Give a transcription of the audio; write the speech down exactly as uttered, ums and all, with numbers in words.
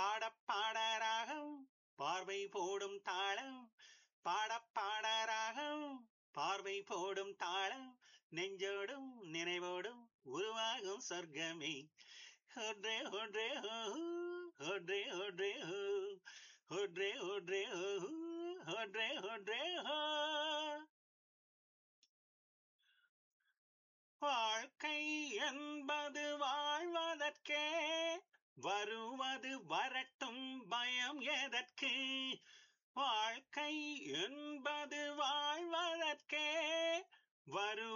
பாடப் பாடராகம் பார்வை போடும் தாளம் பாடப் பாடராகம் பார்வை போடும் தாளம் நெஞ்சோடும் நினைவோடும் உருவாகும் சொர்க்கமே ஒன்றே ஒன்றே ஓ, ஒன்றே ஒன்றே ஓ, ஒன்றே ஒன்றே ஓ, ஒன்றே ஒன்றே ஓ. வாழ்க்கை என்பது வாழ்வதற்கே வருவது வரட்டும் பயம் எதற்கு வாழ்க்கை என்பது வாழ்வதற்கே வரு